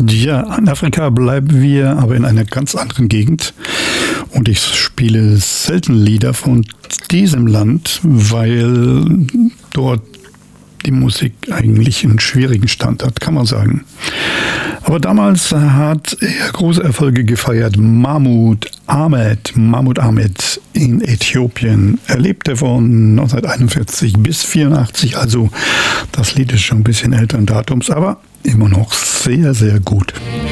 Ja, in Afrika bleiben wir, aber in einer ganz anderen Gegend. Und ich spiele selten Lieder von diesem Land, weil dort die Musik eigentlich einen schwierigen Stand hat, kann man sagen. Aber damals hat er große Erfolge gefeiert. Mahmoud Ahmed in Äthiopien. Er lebte von 1941 bis 1984, also das Lied ist schon ein bisschen älteren Datums, aber immer noch sehr, sehr gut.